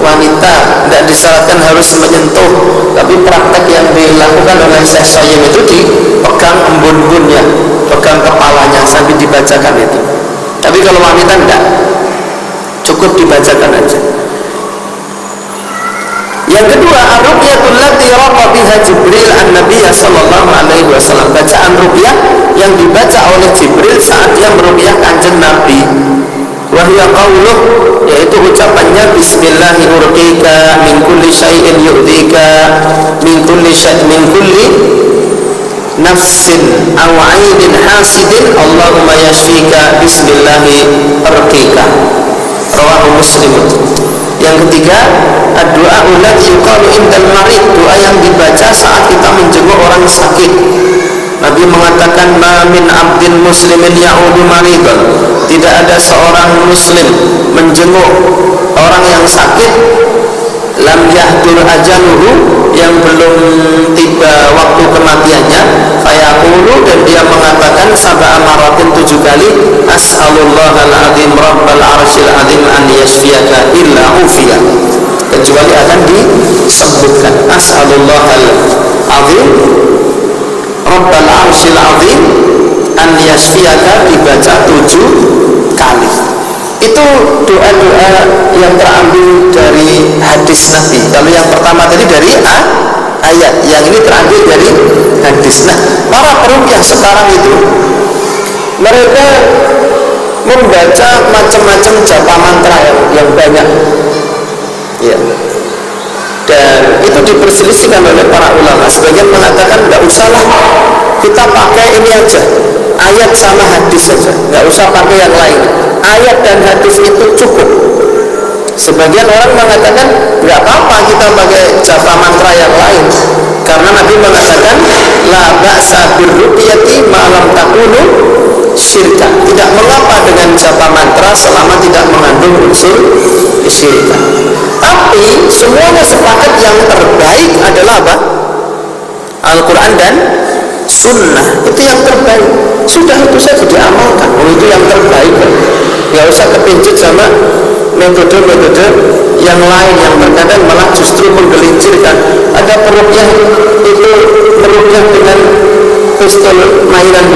wanita, tidak disyaratkan harus menyentuh, tapi praktek yang dilakukan oleh Syekh Shayyim itu dipegang embun-embunnya, pegang kepalanya sambil dibacakan itu. Tapi kalau wanita tidak, cukup dibacakan aja. Yang kedua, ar-ruqyatul lati raqa biha Jibril an-Nabiy sallallahu alaihi wasallam, bacaan ruqyah yang dibaca oleh Jibril saat dia meruqyah Kanjeng Nabi. Wa hiya qauluh, yaitu ucapannya bismillahi urqika min kulli syai'in yu'dika min kulli nafsin aw 'ainin hasidin Allahumma yashfika bismillahi urqika. Rawahu Muslim. Yang ketiga, doa ulat yuqalu indal marid, doa yang dibaca saat kita menjenguk orang sakit. Nabi mengatakan, ma min abdin muslimin ya'udu maridan, tidak ada seorang muslim menjenguk orang yang sakit, lam yahdur ajaluhu, yang belum tiba waktu kematiannya, fayaqulu, dan dia mengatakan sab'a maratin 7 kali, as'alullahal azim rabbal arsyil azim an yashfiyaka illa ufiya, kecuali akan disebutkan as'alullahal azim rabbal arsyil azim an yashfiyaka, dibaca 7 kali. Itu doa-doa yang terambil dari hadis Nabi. Kalau yang pertama tadi dari ayat, yang ini terambil dari hadis. Nah, para peruqyah sekarang itu mereka membaca macam-macam japa mantra yang banyak, ya. Dan itu diperselisihkan oleh para ulama. Sebagian mengatakan tidak usahlah, kita pakai ini aja, ayat sama hadis saja, nggak usah pakai yang lain. Ayat dan hadis itu cukup. Sebagian orang mengatakan nggak apa-apa kita pakai japa mantra yang lain, karena Nabi mengatakan la ba'sa birruqyati ma lam takunu syirka, tidak mengapa dengan japa mantra selama tidak mengandung unsur syirka. Tapi semuanya sepakat yang terbaik adalah apa? Al-Quran dan Sunnah, itu yang terbaik. Sudah, itu saja diamalkan. Oh, itu yang terbaik. Nggak usah kepincut sama metode-metode yang lain yang terkadang malah justru menggelincirkan. Ada peruqyah itu meruqyah dengan pistol mainan.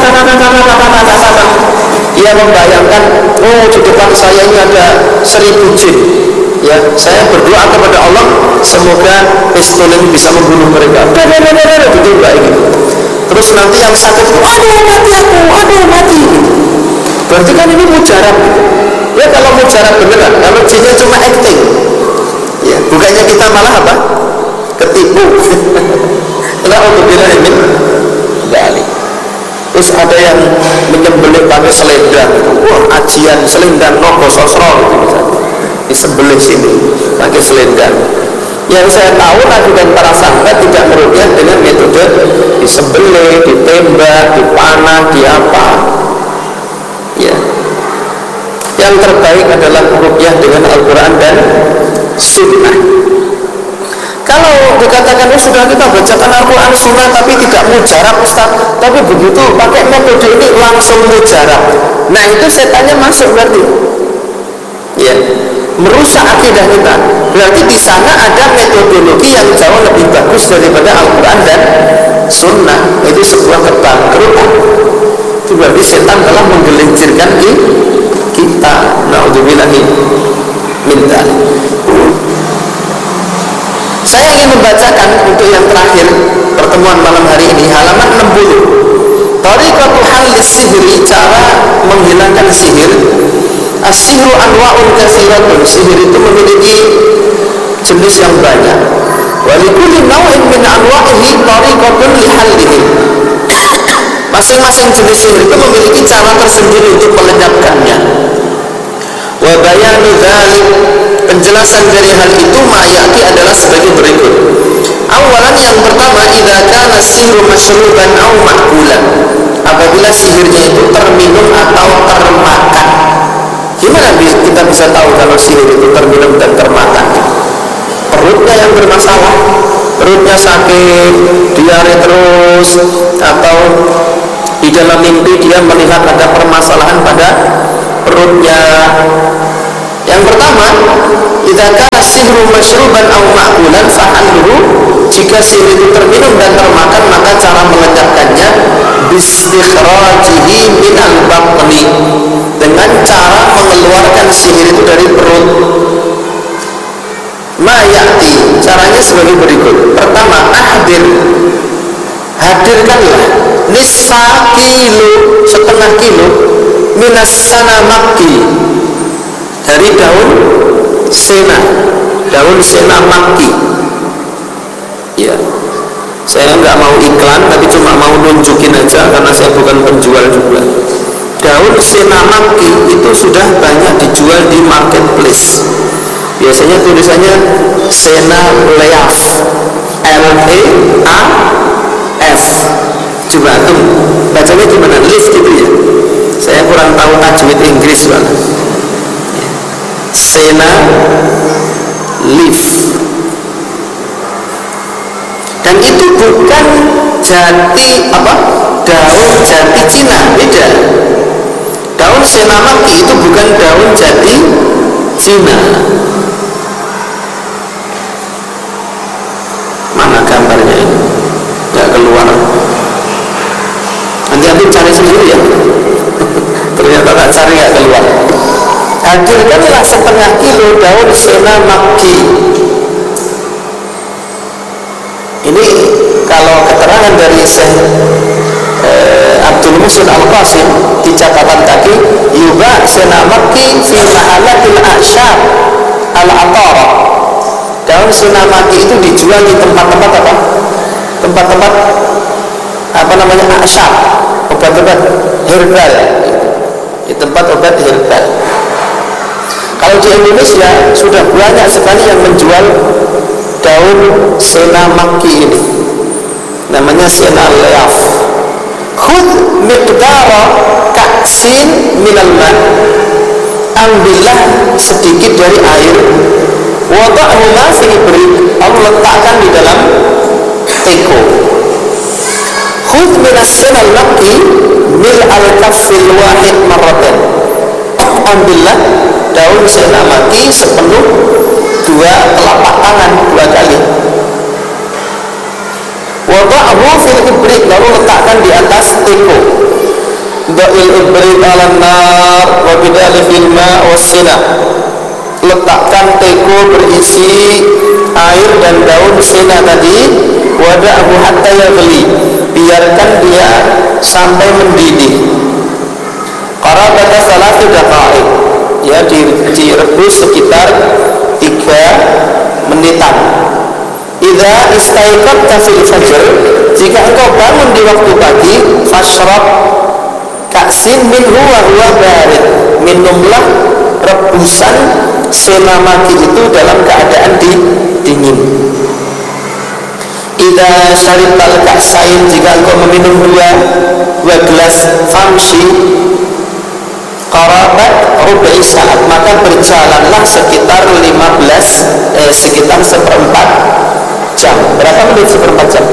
Ia membayangkan, oh di depan saya ini ada 1000 jin. Ya, saya berdoa kepada Allah semoga pistol ini bisa membunuh mereka. Betul baik. Terus nanti yang sakit, aduh mati aku, aduh mati. Berarti kan ini mujarab. Ya kalau mujarab beneran, kalau jinnya cuma acting, ya bukannya kita malah apa? Ketipu. Lah untuk bila ini balik. Terus ada yang menyembelih pakai selendang. Wah, ajian selendang nogo sosro gitu misalnya. Disembelih sini pakai selendang. Yang saya tahu Nabi dan para sahabat tidak meruqyah dengan metode disembelih, ditembak, dipanah, diapa. Ya. Yang terbaik adalah ruqyah dengan Al-Quran dan Sunnah. Kalau dikatakan sudah kita bacakan Al-Quran Sunnah tapi tidak mujarab Ustaz, tapi begitu pakai metode ini langsung mujarab, nah itu setannya masuk berarti, ya, merusak akidah kita. Berarti di sana ada metodologi yang jauh lebih bagus daripada Al-Quran dan Sunnah. Itu sebuah kebangkrutan. Itu berarti setan telah menggelincirkan kita. Na'udzubillahi min dzalik. Saya ingin membacakan untuk yang terakhir pertemuan malam hari ini halaman 60. Tariqatu halis sihri, cara menghilangkan sihir. As-sihru anwa'un katsiratun, sihir itu memiliki jenis yang banyak. Wa likulli naw'in min anwa'ihi tariqatun li hallihi. Masing-masing jenis sihir itu memiliki cara tersendiri untuk melenyapkannya. Wa bayanu dzalik, penjelasan dari hal itu ma'yati adalah sebagai berikut. Awalan, yang pertama, idza kana sihru masyruban aw ma'kulan, apabila sihirnya itu terminum atau termakan. Gimana kita bisa tahu kalau sihir itu terminum dan termakan? Perutnya yang bermasalah, perutnya sakit, diare terus, atau di dalam mimpi dia melihat ada permasalahan pada perutnya. Yang pertama, idza kana sihru masyruban aw ma'kulan fahalluhu, jika sihir itu terminum dan termakan maka cara melenyapkannya bistikhrajihi minal batni, dengan cara mengeluarkan sihir itu dari perut. Ma ya'ti, caranya sebagai berikut. Pertama, ahdir, hadirkanlah nisfa kilo, setengah kilo minas sanamaki, dari daun sena, daun sena maki. Ya, saya nggak mau iklan tapi cuma mau nunjukin aja karena saya bukan penjual juga. Daun sena maki itu sudah banyak dijual di marketplace. Biasanya tulisannya sena leaf, L-E-A-F. Coba tuh bacanya gimana? Leaf gitu ya. Saya kurang tahu tajwid Inggris banget. Sena leaf. Dan itu bukan jati apa? Daun jati Cina, beda. Daun senamaki itu bukan daun jati Cina. Mana gambarnya ini? Nggak keluar. Nanti aku cari sendiri ya. Ternyata tak cari nggak keluar. Hadirkanlah setengah kilo daun senamaki. Ini kalau keterangan dari Syekh Abdul Muhsin Al-Qasim di catatan kaki, yuba senamaki fi mahalatil a'syab al-atara. Daun senamaki itu dijual di tempat-tempat apa? Tempat-tempat apa namanya, a'syab, obat-obat herbal, di tempat obat herbal. Kalau di Indonesia sudah banyak sekali yang menjual daun senamaki ini, namanya sena leaf. Khud miqdara ka'sin minal ma', ambillah sedikit dari air, wada'hu ma fi ibrik, Allah letakkan di dalam teko. Khud minas senal maki mil al-kaffil wahid marratan, ambillah daun senamaki sepenuh 2 telapak tangan 2 kali. Wada'hu fil ibrik, lalu letakkan di atas teko. Da'il ibrik ala nar wa bidali fil ma' wassina, letakkan teko berisi air dan daun sena tadi. Wada'hu hatta yaghli, biarkan dia sampai mendidih. Qarabata salatu daqa'iq, ya, direbus sekitar 3 menitan. Idza istaiqadta fil fajr, jika engkau bangun di waktu pagi, fashrab ka'sin minhu wa huwa barid, minumlah rebusan senamaki itu dalam keadaan dingin. Idza syaribtal ka'sain, jika engkau meminum 2 gelas, famshi qarabat rubai saat, maka berjalanlah sekitar 15 sekitar seperempat jam. Berapa menit seperempat jam?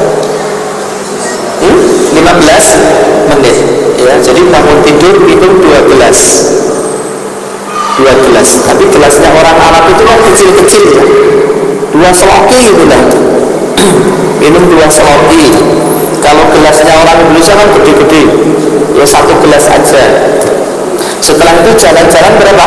15 menit. Ya, jadi bangun tidur minum 2 gelas. 2 gelas. Tapi gelasnya orang Arab itu kan kecil-kecil ya. 2 seloki gitu lah. Minum 2 seloki. Kalau gelasnya orang Indonesia kan gede-gede. Ya 1 gelas aja. Setelah itu jalan-jalan berapa?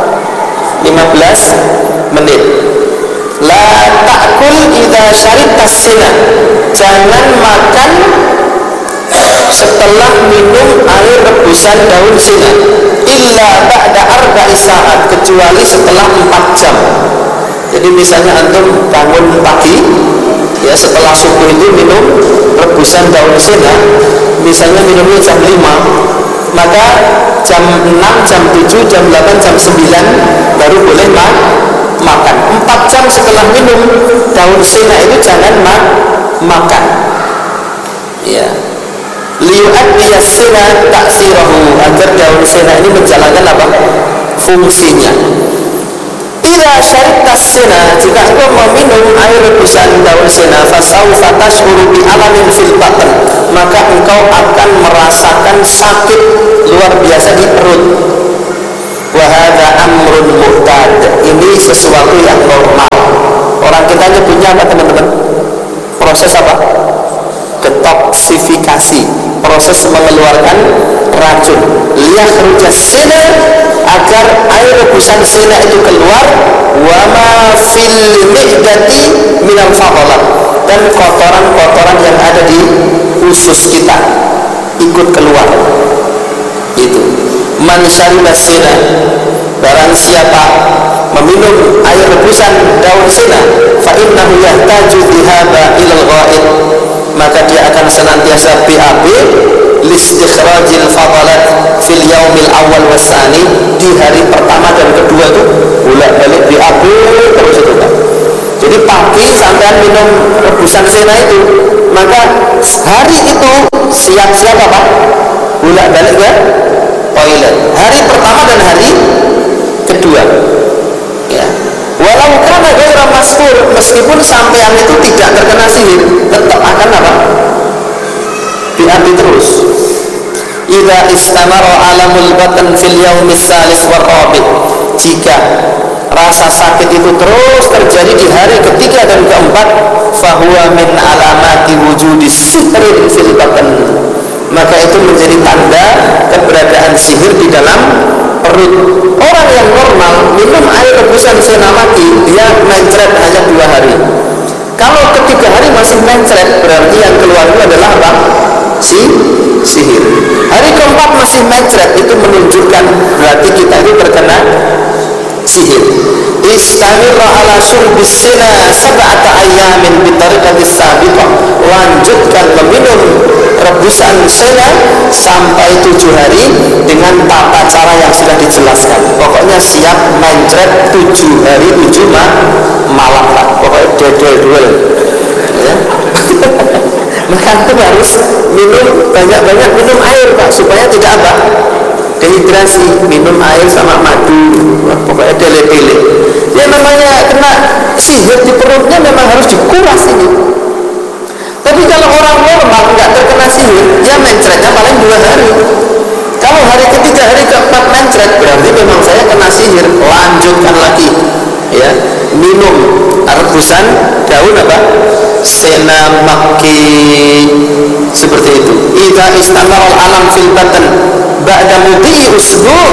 15 menit. La ta'kul idza syaribtas sina, jangan makan setelah minum air rebusan daun sina, illa ba'da arba'i sa'at, kecuali setelah 4 jam. Jadi misalnya antum bangun pagi, ya, setelah subuh itu minum rebusan daun sina, misalnya minumnya jam 5, maka jam 6, jam 7, jam 8, jam 9 baru boleh makan. 4 jam setelah minum daun sena itu jangan makan. Ya. Liyu'addiya sena ta'sirahu, agar daun sena ini menjalankan apa? Fungsinya. Idza syaribtas sena, jika engkau meminum air rebusan daun sena, fasawfa tash'uru bi alamin fil batn, maka engkau akan merasakan sakit luar biasa di perut. Wa hadza amrun mu'tad, ini sesuatu yang normal. namanya apa teman-teman? Proses apa? Detoksifikasi, proses mengeluarkan racun. Liyakhrujas sina, agar air rebusan sina itu keluar. Wa ma fil mi'dati minal fadalat, dan kotoran-kotoran yang ada di usus kita ikut keluar. Itu man syariba sina, barang siapa meminum air rebusan daun sina, fa innahu yahtaju dhahaba ilal ghaid, maka dia akan senantiasa BAB listikhrajil fadalat fil yaumil awal wasani, di hari pertama dan kedua itu bolak-balik BAB terus itu kan. Jadi pagi sampai minum rebusan sena itu, maka hari itu siap-siap apa? Bolak-balik ke toilet. Hari pertama dan hari kedua. Ya. Walau kana ghairu maskur, meskipun sampean itu tidak terkena sihir, tetap akan apa? Diambil terus. Idza istamara alamul batan fil yaumis salis war rabi', jika rasa sakit itu terus terjadi di hari ketiga dan keempat, fahuwa min alamati wujudi sihrin fil batan, maka itu menjadi tanda keberadaan sihir di dalam perut. Orang yang normal minum air rebusan senamaki, dia mencret hanya 2 hari. Kalau ketiga hari masih mencret, berarti yang keluar itu adalah apa? Sihir. Hari keempat masih mencret, itu menunjukkan berarti kita itu terkena sihir. Istamirra ala syurbis sina sab'ata ayyamin bitariqatis sabiqah, lanjutkan meminum rebusan sena sampai 7 hari dengan tata cara yang sudah dijelaskan. Pokoknya siap mencret 7 hari 7 malam lah, pokoknya dedel-duel ya. Maka itu harus minum banyak-banyak minum air Pak, supaya tidak apa? Dehidrasi. Minum air sama madu, pokoknya tele-tele. Ya namanya kena sihir di perutnya memang harus dikuras ini. Tapi kalau orang normal nggak terkena sihir, ya mencretnya paling 2 hari. Kalau hari ketiga, hari keempat mencret, berarti memang saya kena sihir. Lanjutkan lagi, ya, minum rebusan daun apa? Senamaki, seperti itu. Idza istamara al-alam fil batan ba'da mudhi usbu',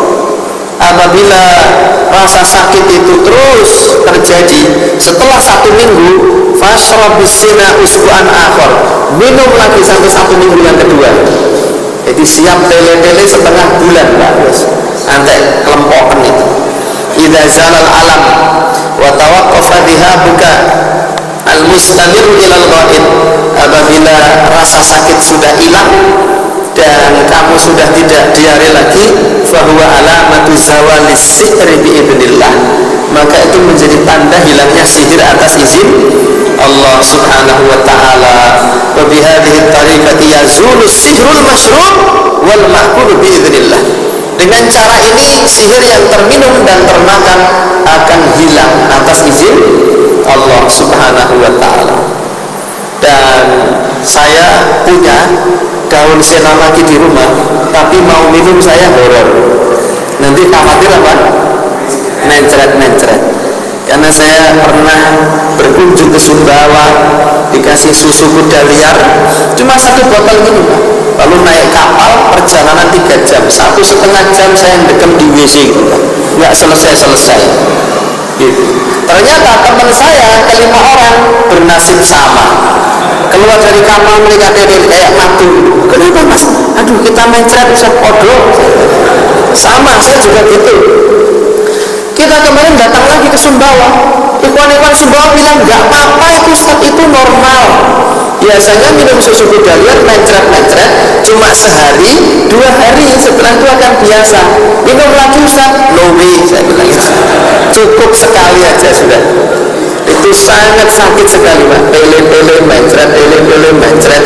apabila rasa sakit itu terus terjadi setelah 1 minggu, fashrabis sina usbu'an akhar, minum lagi sampai 1 minggu yang kedua. Jadi siap tele-tele setengah bulan Pak, nanti kelempokan itu. Idza zalal alam wa tawaqqafa dhihabuka al-mustamiru ilal ghaid, apabila rasa sakit sudah hilang dan kamu sudah tidak diare lagi, fahuwa alamatu zawalis sihri biidznillah, maka itu menjadi tanda hilangnya sihir atas izin Allah subhanahu wa ta'ala. Wa bihadhihi tariqati yazulu sihrul mashrub wal ma'kul biidznillah. Dengan cara ini sihir yang terminum dan termakan akan hilang atas izin Allah subhanahu wa ta'ala. Dan saya punya daun senamaki di rumah, tapi mau minum saya horor. Nanti khawatir apa? Mencret. Karena saya pernah berkunjung ke Sumbawa, dikasih susu kuda liar, cuma 1 botol ini Pak. Lalu naik kapal, perjalanan 3 jam, 1,5 jam saya mendekam di WC gitu, nggak selesai gitu. Ternyata teman saya ke-5 orang bernasib sama, keluar dari kapal mereka kayak matu. Kenapa Mas? Aduh, kita mencret sepodok. Sama, saya juga gitu. Kita kemarin datang lagi ke Sumbawa, ikhwan-ikhwan Sumbawa bilang nggak apa-apa itu Ustaz, itu normal. Biasanya minum susu kuda liar mencret cuma sehari 2 hari, setelah itu akan biasa. Minum lagi Ustaz, no way, saya bilang itu. Cukup sekali aja sudah. Itu sangat sakit sekali Pak. Tele-tele mencret.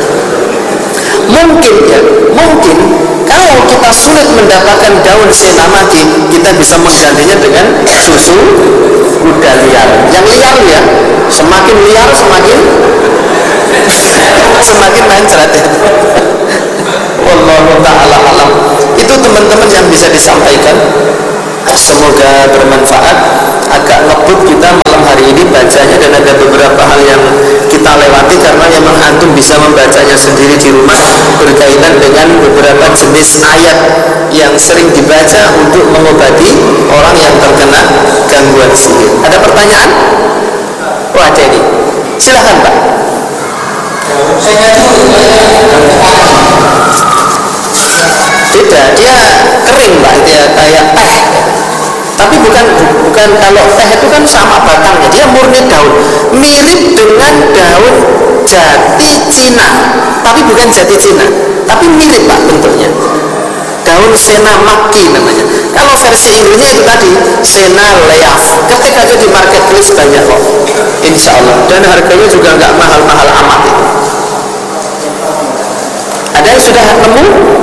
Mungkin kalau kita sulit mendapatkan daun senamaki, kita bisa menggantinya dengan susu kuda liar. Yang liar ya, semakin liar semakin mencret ya. Wallahu ta'ala alam. Itu teman-teman yang bisa disampaikan. Semoga bermanfaat. Agak ngebut kita malam hari ini bacanya, dan ada bisa membacanya sendiri di rumah berkaitan dengan beberapa jenis ayat yang sering dibaca untuk mengobati orang yang terkena gangguan sihir. Ada pertanyaan? Oh, ada ini. Silakan Pak. Tidak, dia kering Pak, dia kayak teh. Tapi bukan kalau teh itu kan sama batangnya, dia murni daun. Mirip dengan daun jati Cina, tapi bukan jati Cina, tapi mirip Pak bentuknya. Daun senamaki namanya. Kalau versi Inggrisnya itu tadi senaleaf. Ketik aja di marketplace banyak kok, insya Allah. Dan harganya juga nggak mahal-mahal amat itu. Ada yang sudah nemu?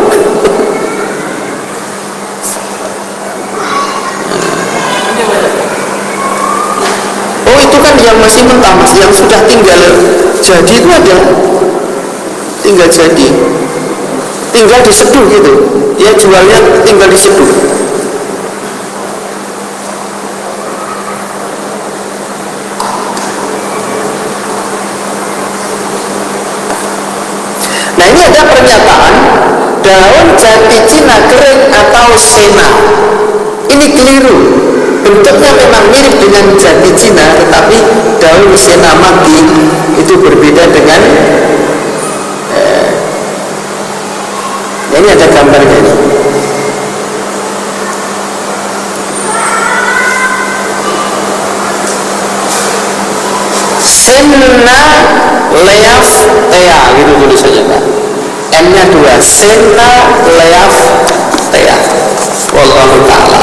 Oh, itu kan yang masih mentah Mas, yang sudah tinggal jadi itu ada. Tinggal jadi, tinggal diseduh gitu. Dia jualnya tinggal diseduh. Nah, ini ada pernyataan daun jati Cina kering atau sena. Ini keliru. Bentuknya memang mirip dengan jati Cina, tetapi daun senamaki itu berbeda dengan ini ada gambarnya ini. Senna leaf tea gitu tulisannya Pak. N-nya 2, senna leaf tea. Wallahu ta'ala.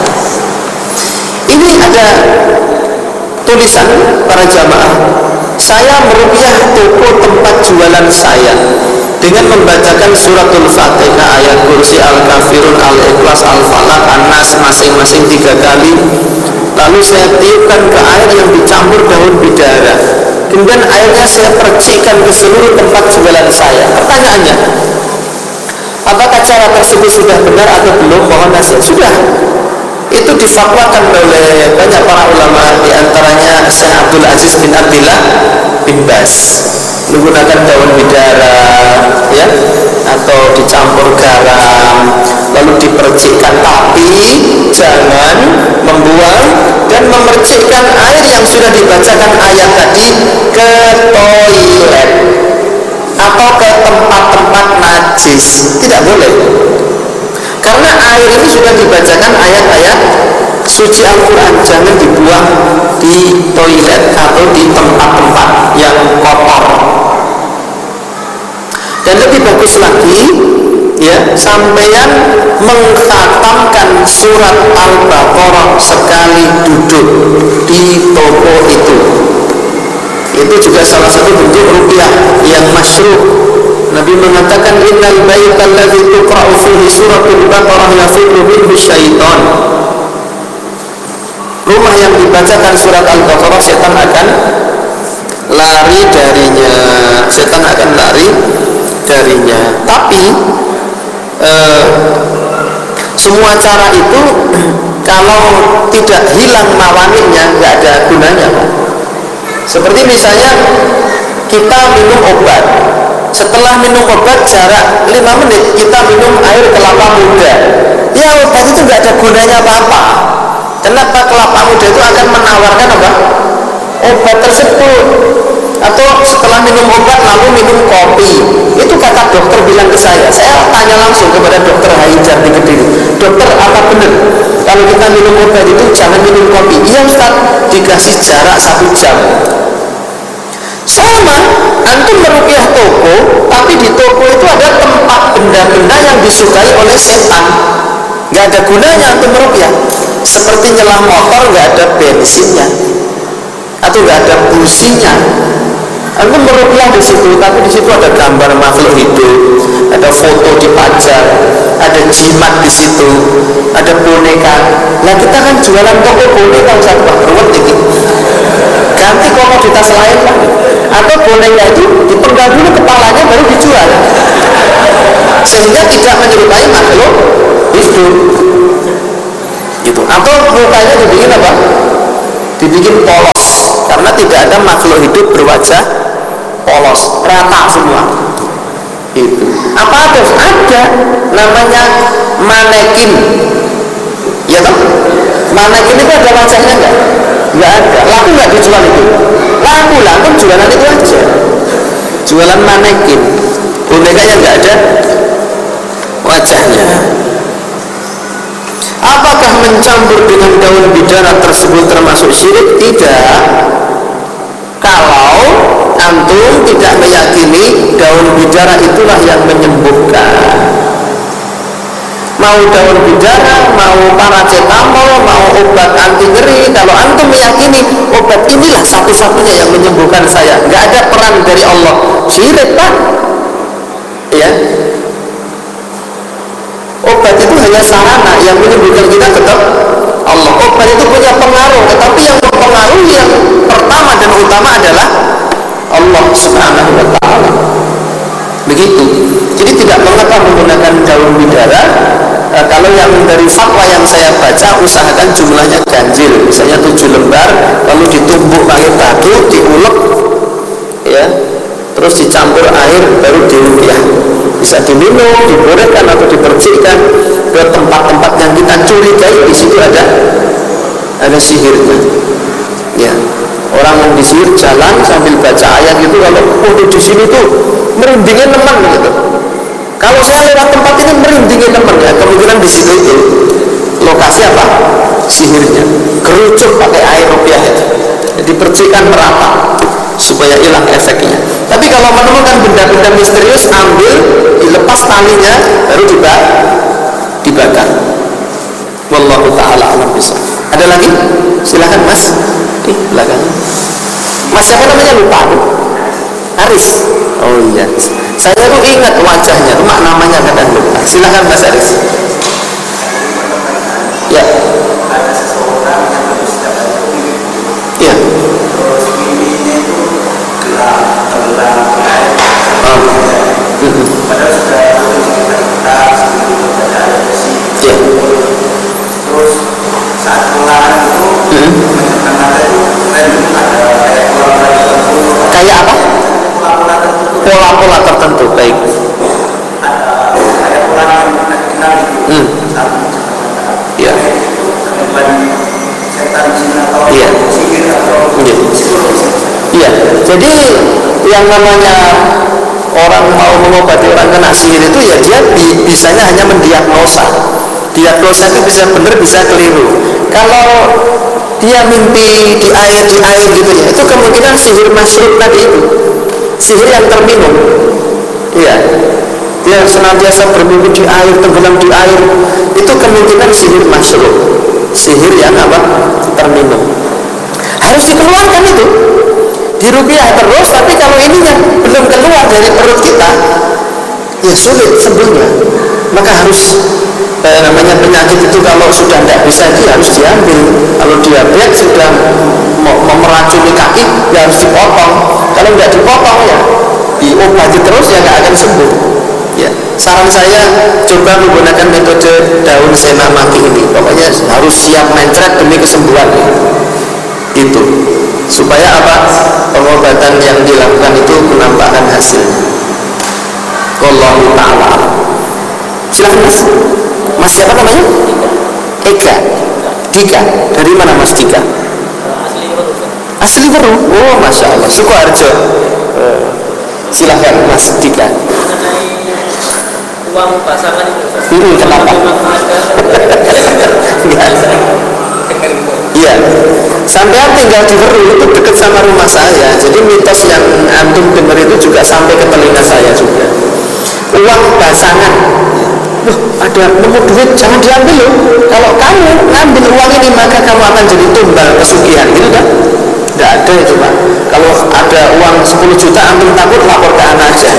Ini ada tulisan para jamaah. Saya meruqyah toko tempat jualan saya dengan membacakan suratul Fatihah, ayat kursi, Al-Kafirun, Al-Ikhlas, Al-Falaq, An-Nas masing-masing 3 kali. Lalu saya tiupkan ke air yang dicampur daun bidara. Kemudian airnya saya percikkan ke seluruh tempat jualan saya. Pertanyaannya, apakah cara tersebut sudah benar atau belum? Mohon nasihat. Sudah. Itu difatwakan oleh banyak para ulama, diantaranya Syekh Abdul Aziz bin Abdillah bin Bas, menggunakan daun bidara ya, atau dicampur garam lalu dipercikkan, tapi jangan membuang dan memercikkan air yang sudah dibacakan ayat tadi ke toilet atau ke tempat-tempat najis. Tidak boleh, karena air ini sudah dibacakan ayat-ayat suci Al-Quran. Jangan dibuang di toilet atau di tempat-tempat yang kotor. Dan lebih bagus lagi ya, sampeyan mengkhatamkan surat Al-Baqarah sekali duduk di toko itu. Itu juga salah satu bentuk ruqyah yang masyru'. Nabi mengatakan innal baita alladzi tuqra'u fihi suratul Baqarah yafiqu minhu syaitan. Rumah yang dibacakan surat Al-Baqarah, setan akan lari darinya. Setan akan lari darinya. Tapi semua cara itu kalau tidak hilang mawaninya nggak ada gunanya. Seperti misalnya kita minum obat. Setelah minum obat jarak 5 menit kita minum air kelapa muda. Ya, obat itu nggak ada gunanya apa-apa. Kenapa? Kelapa muda itu akan menawarkan apa? Obat tersebut. Atau setelah minum obat lalu minum kopi. Itu kata dokter bilang ke saya tanya langsung kepada dokter Haijar di Kediri. Dokter, apa benar kalau kita minum obat itu jangan minum kopi? Iya Ustaz, dikasih jarak 1 jam. Sama, antum meruqyah toko, tapi di toko itu ada tempat benda-benda yang disukai oleh setan. Nggak ada gunanya antum meruqyah. Seperti nyelah motor nggak ada bensinnya, atau nggak ada businya. Antum meruqyah di situ, tapi di situ ada gambar makhluk hidup, ada foto dipajang, ada jimat di situ, ada boneka. Nah kita kan jualan toko boneka, Ustaz, beruang ini. Ganti komoditas lain kan? Atau boneka itu dipenggal dulu kepalanya baru dijual, sehingga tidak menyerupai makhluk hidup gitu. Atau mukanya dibikin apa? Dibikin polos, karena tidak ada makhluk hidup berwajah polos, rata semua. Itu. Apa ada namanya manekin. Ya toh? Manekin itu ada wajahnya enggak? Enggak ada. Laku enggak dijual itu? Laku lah, kan jualan itu aja. Jualan manekin. Bonekanya enggak ada wajahnya. Apakah mencampur dengan daun bidara tersebut termasuk syirik? Tidak. Kalau antum tidak meyakini daun bidara itulah yang menyembuhkan. Mau daun bidara, mau paracetamol, mau obat anti nyeri, kalau antum meyakini obat inilah satu-satunya yang menyembuhkan saya, nggak ada peran dari Allah, syirik Pak. Ya, obat itu hanya sarana, yang menyembuhkan kita tetap Allah. Obat itu punya pengaruh, tetapi yang mempengaruhi yang pertama dan utama adalah Allah Subhanahu wa ta'ala. Begitu. Jadi tidak mengapa menggunakan daun bidara. Kalau yang dari fatwa yang saya baca, usahakan jumlahnya ganjil, misalnya 7 lembar, lalu ditumbuk pakai batu, diulek, ya, terus dicampur air, baru diruqyah. Bisa diminum, dibolehkan atau dipercikkan ke tempat-tempat yang kita curigai di situ ada sihirnya. Ya, orang yang disihir jalan sambil baca ayat gitu, kalau untuk di sini tuh merindingin teman gitu. Kalau saya lewat tempat ini merindingin teman, ya kemungkinan di situ itu lokasi apa? Sihirnya. Kerucut pakai air ruqyah itu. Jadi percikan merata supaya hilang efeknya. Tapi kalau menemukan benda-benda misterius, ambil, dilepas talinya, baru dibakar. Wallahu ta'ala a'lam bishawab. Ada lagi? Silakan Mas. Belakang. Mas siapa namanya, lupa? Aris. Oh iya. Saya tuh ingat wajahnya, cuma namanya kadang lupa. Silakan Mas Aris. Ya. Ya. Padahal sudah ya. Terus saat pengenalan itu mata itu ada kayak apa? Pola-pola tertentu. Baik. Ada pola yang dikenal itu. Ya. Setan jin atau sihir atau psikologis. Iya. Jadi yang namanya orang mau mengobati orang kena sihir itu ya dia bisanya hanya mendiagnosa. Diagnosa itu bisa benar bisa keliru. Kalau dia mimpi di air gitu ya, itu kemungkinan sihir masyrub tadi itu, sihir yang terminum. Iya. Dia senantiasa bermimpi di air, tenggelam di air, itu kemungkinan sihir masyrub, sihir yang apa? Terminum. Harus dikeluarkan itu. Diruqyah terus, tapi kalau ininya belum keluar dari perut kita, ya sulit sembuhnya. Maka harus namanya penyakit itu kalau sudah tidak bisa dia harus diambil. Kalau diabetes sudah meracuni kaki, ya harus dipotong. Kalau tidak dipotong ya diobati terus, ya nggak akan sembuh. Ya, saran saya coba menggunakan metode daun sena mati ini. Pokoknya harus siap mencret demi kesembuhan. Itu supaya apa? Pengobatan yang dilakukan itu menampakkan hasil. Wallahu ta'ala. Silahkan Mas. Mas siapa namanya? Eka. Dika. Dari mana Mas Dika? Asli Baru. Oh, Masya Allah. Sukoharjo. Silahkan Mas Dika. Uang pasangan itu. Kenapa? Iya. Sampai tinggal di Weru itu dekat sama rumah saya. Jadi mitos yang antum dengar itu juga sampai ke telinga saya juga. Uang pasangan. Ada nemu duit, jangan diambil loh. Kalau kamu ngambil uang ini maka kamu akan jadi tumbal pesugihan, gitu kan? Tidak ada itu Pak. Kalau ada uang 10 juta antum takut, lapor ke anak aja.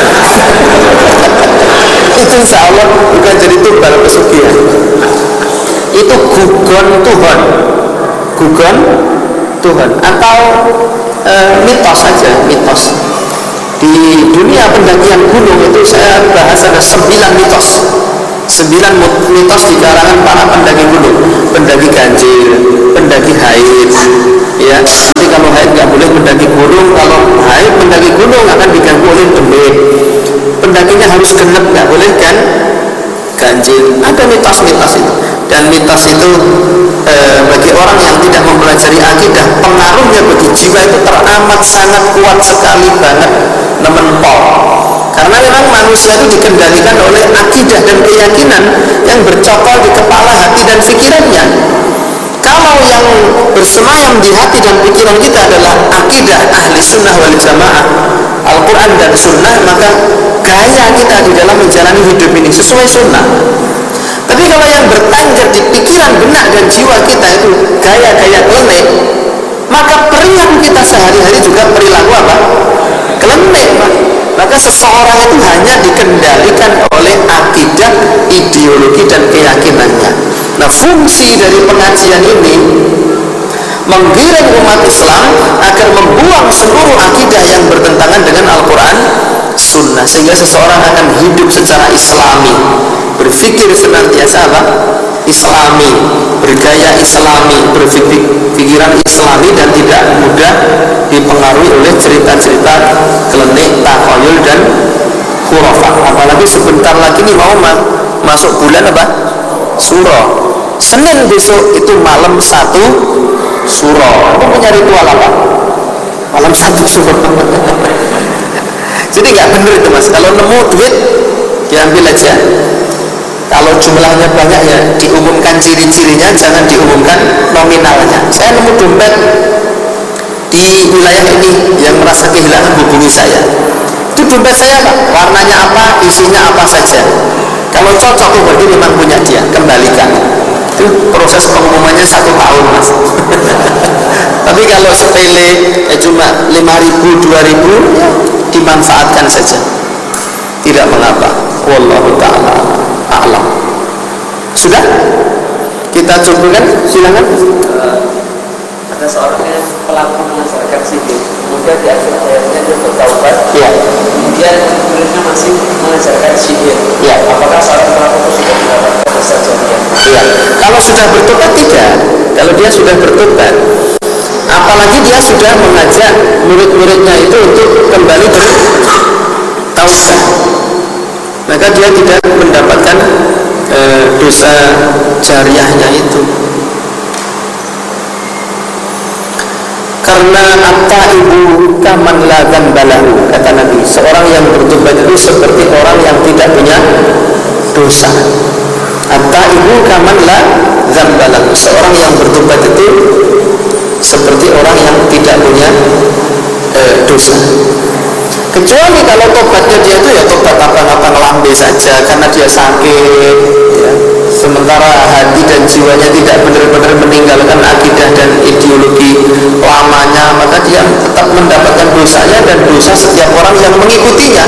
Itu insya Allah bukan jadi tumbal pesugihan. Itu gugon Tuhan. Gugon Tuhan atau mitos saja, mitos. Di dunia pendakian gunung itu saya bahas ada 9 mitos. 9 mitos di kalangan para pendaki gunung. Pendaki ganjil, pendaki haid. Ya, nanti kalau haid nggak boleh mendaki gunung, kalau haid mendaki gunung gunung akan diganggu oleh demit, pendakinya harus genep, nggak boleh kan ganjil. Ada mitos-mitos itu, dan mitos itu bagi orang yang tidak mempelajari akidah, pengaruhnya bagi jiwa itu teramat sangat kuat sekali banget, nemenpol. Karena memang manusia itu dikendalikan oleh akidah dan keyakinan yang bercokol di kepala, hati dan pikirannya. Kalau yang bersemayam di hati dan pikiran kita adalah akidah ahli sunnah wal jamaah, Al-Quran dan sunnah, maka gaya kita di dalam menjalani hidup ini sesuai sunnah. Tapi kalau yang bertengger di pikiran, benak dan jiwa kita itu gaya-gaya klenik, maka perilaku kita sehari-hari juga perilaku apa? Klenik. Maka seseorang itu hanya dikendalikan oleh akidah, ideologi dan keyakinannya. Nah, fungsi dari pengajian ini menggiring umat Islam agar membuang seluruh akidah yang bertentangan dengan Al-Quran, Sunnah, sehingga seseorang akan hidup secara Islami, berpikir senantiasa apa? Islami, bergaya Islami, berpikiran Islami, dan tidak mudah dipengaruhi oleh cerita-cerita klenik, takhayul dan khurafat. Apalagi sebentar lagi nih mau masuk bulan apa? Suro. Senin besok itu malam 1 Suro. Kamu punya ritual apa? Malam 1 Suro. Jadi nggak bener itu mas. Kalau nemu duit diambil aja. Kalau jumlahnya banyak ya diumumkan ciri-cirinya, jangan diumumkan nominalnya. Saya nemu dompet di wilayah ini yang merasa kehilangan, hubungi saya. Itu dompet saya Pak, warnanya apa, isinya apa saja. Kalau cocok itu berarti memang punya dia, kembalikan. Itu proses pengumumannya 1 tahun mas. Tapi kalau sepele cuma 5.000, 2.000 ya dimanfaatkan saja, tidak mengapa. Wallahu ta'ala a'lam. Sudah? Kita contohkan, silakan. Ada seorang yang pelaku menyesalkan sihir, kemudian di akhir-akhirnya dia bertaubat, ya. Kemudian muridnya masih mengajarkan sihir, ya. Apakah seorang pelaku itu sudah mendapatkan dosa jariah? Ya. Kalau sudah bertobat tidak. Kalau dia sudah bertobat, apalagi dia sudah mengajak murid-muridnya itu untuk kembali bertaubat, maka dia tidak mendapatkan dosa jariahnya itu. Karena at-taibu kaman la dzambalahu, kata Nabi, seorang yang bertobat itu seperti orang yang tidak punya dosa. At-taibu kaman la dzambalahu, seorang yang bertobat itu seperti orang yang tidak punya dosa. Kecuali kalau tobatnya dia itu ya tobat apa-apa ngelambe saja karena dia sakit ya. Sementara hati dan jiwanya tidak benar-benar meninggalkan akidah dan ideologi lamanya, maka dia tetap mendapatkan dosanya dan dosa setiap orang yang mengikutinya.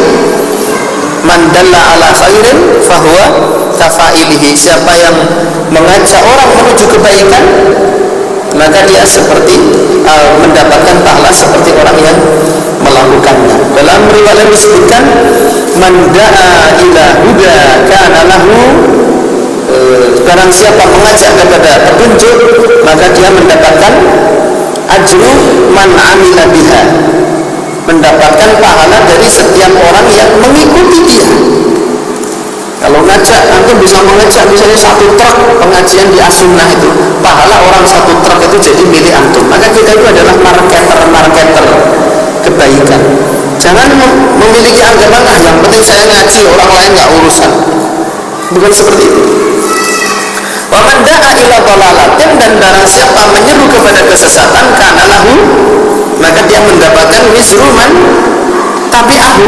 Man dalla ala khairin fahuwa kafailihi, siapa yang mengajak orang menuju kebaikan, maka dia seperti mendapatkan pahala seperti orang yang melakukannya. Dalam riwayat disebutkan, man da'a ila huda kana lahu, barang siapa mengajak kepada petunjuk, maka dia mendapatkan ajru man amila biha, mendapatkan pahala dari setiap orang yang mengikuti dia. Kalau ngajak, antum bisa mengajak misalnya 1 truk pengajian di As-Sunnah itu, pahala orang 1 truk itu jadi milik antum. Maka kita itu adalah marketer kebaikan. Jangan memiliki anggapan yang penting saya ngaji, orang lain nggak urusan. Bukan seperti itu. Wa man da'a ila dhalalatin, dan barang siapa menyeru kepada kesesatan, kana lahu, maka dia mendapatkan wizru man tabi'ahu,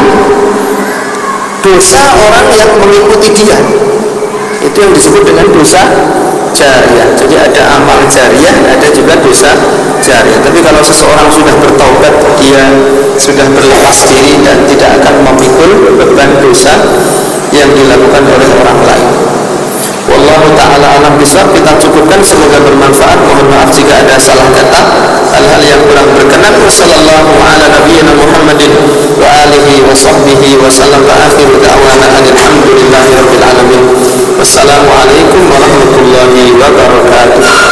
dosa orang yang mengikuti dia. Itu yang disebut dengan dosa jariah. Jadi ada amal jariah, ada juga dosa jariah. Tapi kalau seseorang sudah bertaubat, dia sudah berlepas diri dan tidak akan memikul beban dosa yang dilakukan oleh orang lain. Wallahu ta'ala alam bisawab. Kita cukupkan, semoga bermanfaat. Mohon maaf jika ada salah kata, hal-hal yang kurang berkenan. Wassallallahu ala nabiyyina Muhammadin wa alihi wa sahbihi wa sallam. Wa akhiru da'wana alhamdulillahi rabbil alamin. Wassalamualaikum warahmatullahi wabarakatuh.